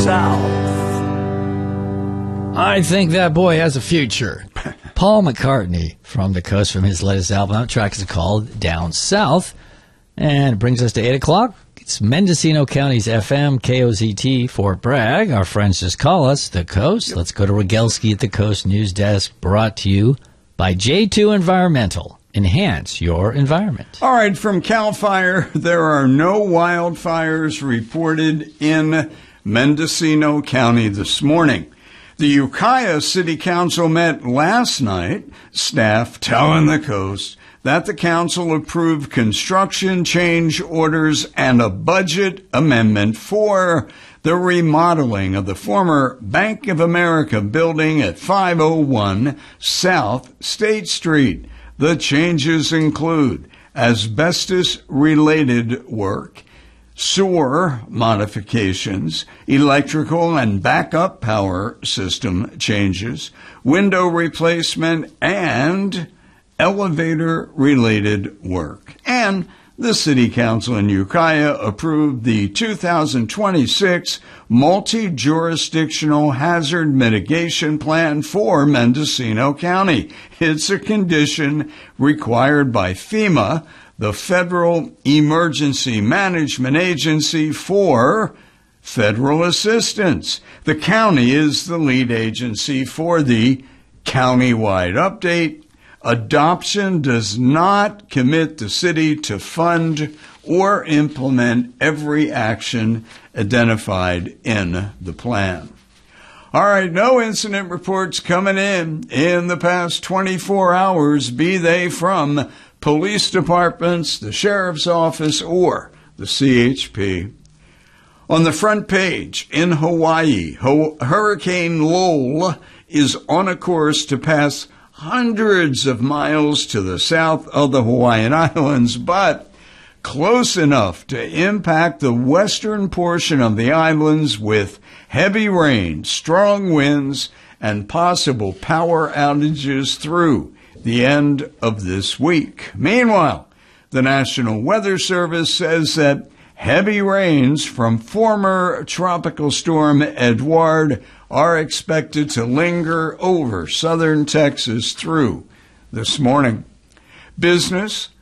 south. I think that boy has a future. Paul McCartney from the coast from his latest album. That track is called Down South. And it brings us to 8 o'clock. It's Mendocino County's FM, KOZT, Fort Bragg. Our friends just call us The Coast. Let's go to Rogelski at the Coast News Desk, brought to you by J2 Environmental. Enhance your environment. All right, from CAL FIRE, there are no wildfires reported in Mendocino County this morning. The Ukiah City Council met last night, staff telling the Coast that the council approved construction change orders and a budget amendment for the remodeling of the former Bank of America building at 501 South State Street. The changes include asbestos-related work, sewer modifications, electrical and backup power system changes, window replacement, and elevator-related work. And the City Council in Ukiah approved the 2026 Multi-Jurisdictional Hazard Mitigation Plan for Mendocino County. It's a condition required by FEMA, the Federal Emergency Management Agency, for federal assistance. The county is the lead agency for the countywide update. Adoption does not commit the city to fund or implement every action identified in the plan. All right, no incident reports coming in the past 24 hours, be they from police departments, the sheriff's office, or the CHP. On the front page, in Hawaii, Hurricane Lowell is on a course to pass hundreds of miles to the south of the Hawaiian Islands, but close enough to impact the western portion of the islands with heavy rain, strong winds, and possible power outages through the end of this week. Meanwhile, the National Weather Service says that heavy rains from former Tropical Storm Edouard are expected to linger over southern Texas through this morning. Business,